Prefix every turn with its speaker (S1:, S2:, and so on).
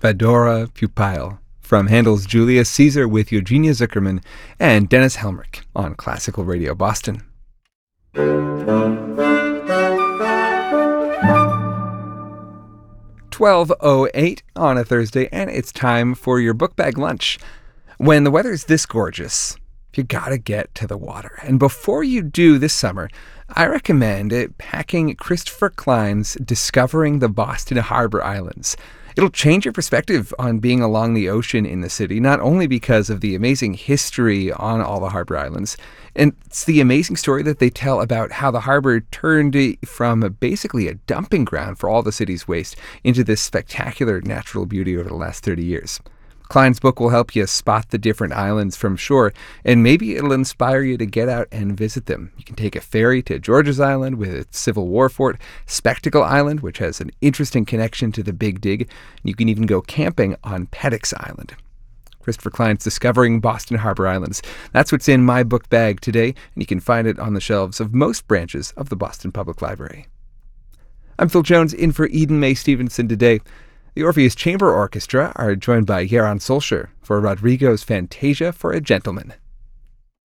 S1: Fedora Pupile, from Handel's Julius Caesar with Eugenia Zuckerman and Dennis Helmrich on Classical Radio Boston. 12:08 on a Thursday, and it's time for your book bag lunch. When the weather's this gorgeous, you gotta get to the water. And before you do this summer, I recommend packing Christopher Klein's Discovering the Boston Harbor Islands. It'll change your perspective on being along the ocean in the city, not only because of the amazing history on all the harbor islands, and it's the amazing story that they tell about how the harbor turned from basically a dumping ground for all the city's waste into this spectacular natural beauty over the last 30 years. Klein's book will help you spot the different islands from shore, and maybe it'll inspire you to get out and visit them. You can take a ferry to George's Island with its Civil War fort, Spectacle Island, which has an interesting connection to the Big Dig, and you can even go camping on Peddocks Island. Christopher Klein's Discovering Boston Harbor Islands. That's what's in my book bag today, and you can find it on the shelves of most branches of the Boston Public Library. I'm Phil Jones, in for Eden Mae Stevenson today. The Orpheus Chamber Orchestra are joined by Yaron Solscher for Rodrigo's Fantasia for a Gentleman.